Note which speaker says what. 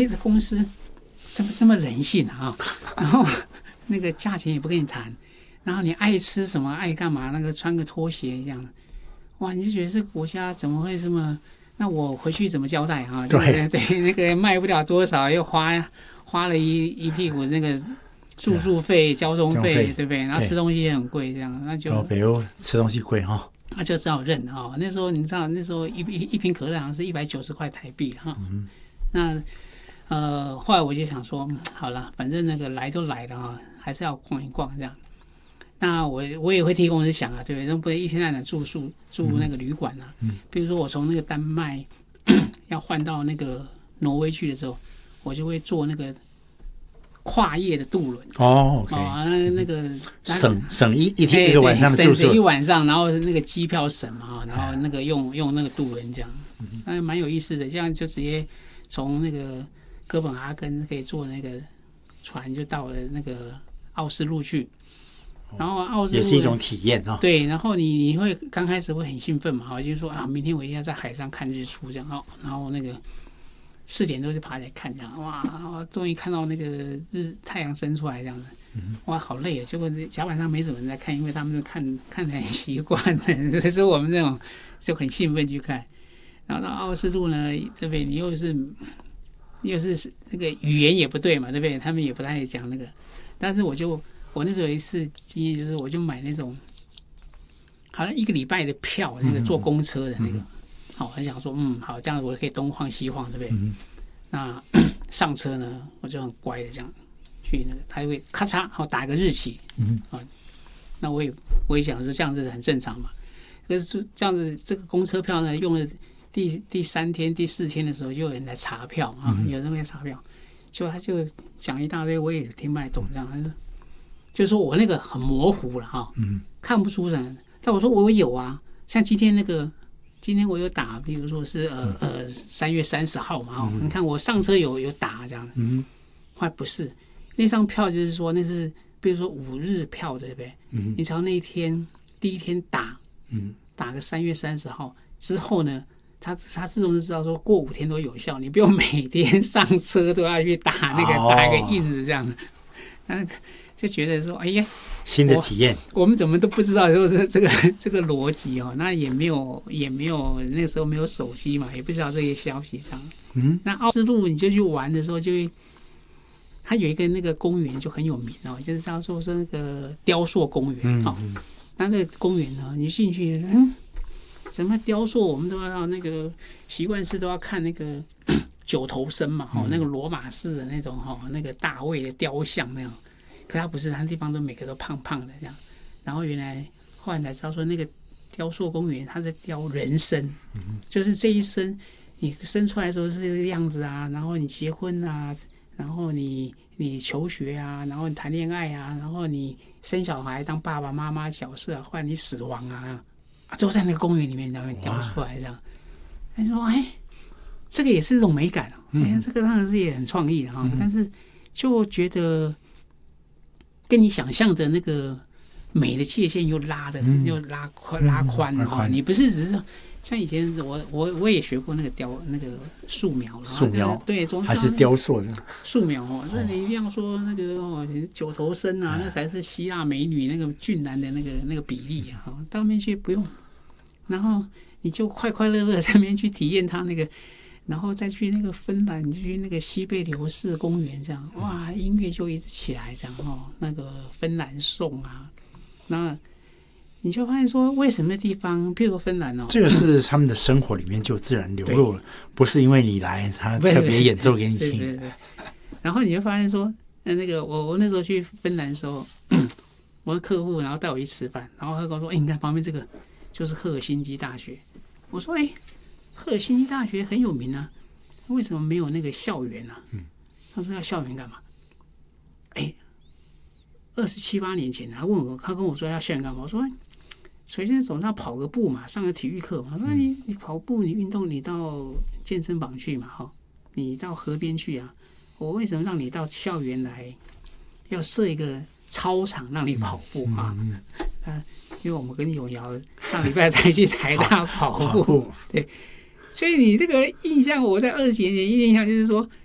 Speaker 1: 这公司怎么这么人性啊？然后那个价钱也不跟你谈，然后你爱吃什么爱干嘛，那个穿个拖鞋这样，哇，你就觉得这个国家怎么会这么？那我回去怎么交代啊？对，那个卖不了多少，又花了一屁股那个住宿费、交通费，对不对？然后吃东西也很贵，这样那就
Speaker 2: 北欧吃东西贵哈，
Speaker 1: 那就只好认啊。那时候你知道，那时候一瓶可乐好像是190块台币哈。那后来我就想说，好了，反正那个来都来了哈，还是要逛一逛这样。那我也会替公司想啊，对不对？那不能一天到晚住那个旅馆啊。比如说我从那个丹麦要换到那个挪威去的时候，我就会坐那个跨夜的渡轮。
Speaker 2: OK
Speaker 1: 那个
Speaker 2: 省一天一个晚上的住宿，
Speaker 1: 省一晚上，然后那个机票省嘛，然后那个用那个渡轮这样，那蛮有意思的。这样就直接从那个哥本哈根可以坐那个船就到了那个奥斯陆去。然后奥斯陆
Speaker 2: 也是一种体验啊。
Speaker 1: 对，然后你会刚开始会很兴奋嘛，就是说啊，明天我一定要在海上看日出这样哦。然后那个4点多就爬起来看这样，哇，终于看到那个太阳升出来这样子，哇，好累啊！结果甲板上没什么人在看，因为他们都看得很习惯了，所以我们那种就很兴奋去看。然后到奥斯陆呢，对不对？你又是那个语言也不对嘛，对不对？他们也不太讲那个，但是我那时候有一次经验，就是我就买那种好像1个礼拜的票，那个坐公车的那个，好，很想说，好，这样我可以东晃西晃，对不对？那上车呢，我就很乖的这样去那个，他会咔嚓，好打个日期，那我也想说这样子很正常嘛。可是这样子，这个公车票呢，用了第3天、第4天的时候，就有人来查票啊，有人会查票，他就讲一大堆，我也听不太懂这样。就是说我那个很模糊了哈，看不出人。但我说我有啊，像今天我有打，比如说是3月30号嘛，你看我上车有打这样，后来不是那张票，就是说那是比如说5日票，对不对？你只要那一天第一天打个3月30号之后呢，他自动就知道说过5天都有效，你不用每天上车都要去打打一个印子这样，就觉得说，哎呀，
Speaker 2: 新的体验，
Speaker 1: 我们怎么都不知道说这个逻辑哦，那也没有那个时候没有手机嘛，也不知道这些消息这样。那奥斯陆你就去玩的时候，它有一个那个公园就很有名哦，就是叫做是那个雕塑公园哦。那个公园呢，你进去，怎么雕塑我们都要那个习惯是都要看那个9头身嘛，那个罗马式的那种那个大卫的雕像那样。可他不是，他地方都每个都胖胖的这样。然后后来才知道说，那个雕塑公园它是雕人生，就是这一生你生出来的时候是这个样子啊，然后你结婚啊，然后你求学啊，然后你谈恋爱啊，然后你生小孩当爸爸妈妈角色啊，后来你死亡啊，都在那个公园里面雕出来这样。他说：“哎，这个也是一种美感这个当然是也很创意的哈，但是就觉得。”跟你想象的那个美的界限又拉宽了你不是只是像以前我也学过那个素描，对，
Speaker 2: 还是雕塑的
Speaker 1: 素描所以你一定要说那个9头身啊，那才是希腊美女那个俊男的那个比例啊，到那边去不用，然后你就快快乐乐在那边去体验它那个。然后再去那个芬兰，就去那个西贝流士公园，这样哇，音乐就一直起来，这样那个芬兰颂啊，那你就发现说，为什么地方，譬如说芬兰
Speaker 2: 这个是他们的生活里面就自然流露了，不是因为你来，他特别演奏给你听。
Speaker 1: 对。然后你就发现说，那个我那时候去芬兰的时候，我的客户然后带我去吃饭，然后他跟我说，你看旁边这个就是赫尔辛基大学，我说赫尔辛基大学很有名啊，为什么没有那个校园啊？他说要校园干嘛？27、8年前，他跟我说要校园干嘛？我说首先总要跑个步嘛，上个体育课嘛。说你跑步，你运动，你到健身房去嘛，你到河边去啊。我为什么让你到校园来？要设一个操场让你跑步啊？因为我们跟永尧上礼拜才去台大跑步，对。所以你这个印象，我在20几年前印象就是说，